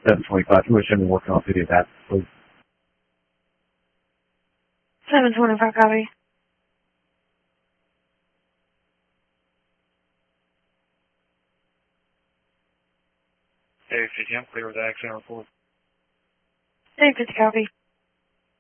725. Who should be working on city attack, please? 725 copy. Hey, 50, I'm clear with the accident report. Hey, 50 copy.